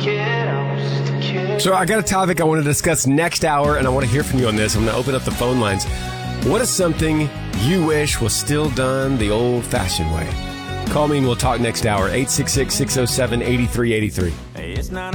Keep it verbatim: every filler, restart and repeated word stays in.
So I got a topic I want to discuss next hour, and I want to hear from you on this. I'm going to open up the phone lines. What is something you wish was still done the old-fashioned way? Call me and we'll talk next hour. eight six six, six oh seven, eight three eight three. It's not